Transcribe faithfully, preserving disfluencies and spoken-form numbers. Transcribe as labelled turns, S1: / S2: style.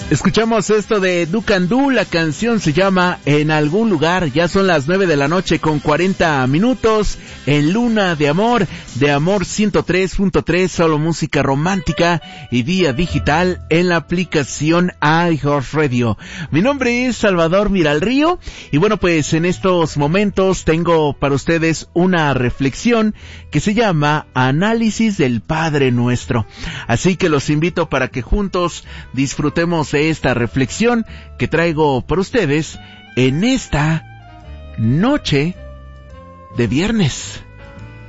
S1: Escuchamos esto de Ducandú, la canción se llama En algún lugar, ya son las nueve de la noche con cuarenta minutos, en Luna de Amor, de Amor ciento tres punto tres, solo música romántica y vía digital en la aplicación iHeartRadio. Mi nombre es Salvador Miralrío y bueno, pues en estos momentos tengo para ustedes una reflexión que se llama Análisis del Padre Nuestro. Así que los invito para que juntos disfrutemos de esta reflexión que traigo para ustedes en esta noche de viernes.